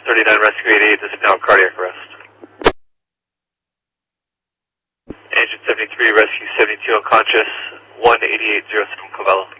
39 Rescue 88, this is now cardiac arrest. Agent 73, Rescue 72 unconscious, 18807 Covella.